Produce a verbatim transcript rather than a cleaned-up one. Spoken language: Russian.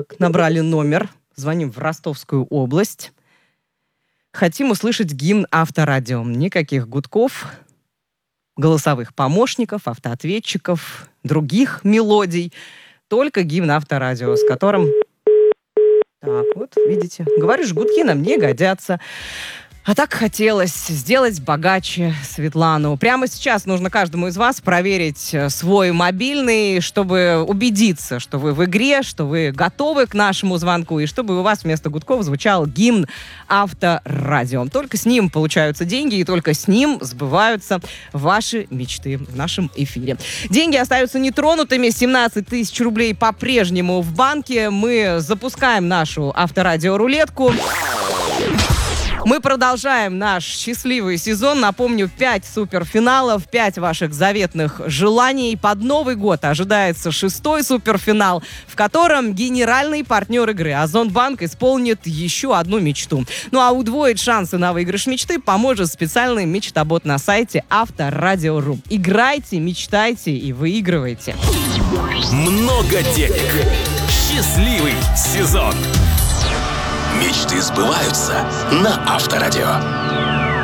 Так, набрали номер, звоним в Ростовскую область. Хотим услышать гимн Авторадио. Никаких гудков, голосовых помощников, автоответчиков, других мелодий. Только гимн Авторадио, с которым... Так, вот, видите, говоришь, гудки нам не годятся. А так хотелось сделать богаче Светлану. Прямо сейчас нужно каждому из вас проверить свой мобильный, чтобы убедиться, что вы в игре, что вы готовы к нашему звонку, и чтобы у вас вместо гудков звучал гимн Авторадио. Только с ним получаются деньги, и только с ним сбываются ваши мечты в нашем эфире. Деньги остаются нетронутыми. семнадцать тысяч рублей по-прежнему в банке. Мы запускаем нашу Авторадио-рулетку. Мы продолжаем наш счастливый сезон. Напомню, пять суперфиналов, пять ваших заветных желаний. Под Новый год ожидается шестой суперфинал, в котором генеральный партнер игры Озонбанк исполнит еще одну мечту. Ну а удвоить шансы на выигрыш мечты поможет специальный мечтобот на сайте Авторадио точка ру. Играйте, мечтайте и выигрывайте. Много денег. Счастливый сезон. Мечты сбываются на Авторадио.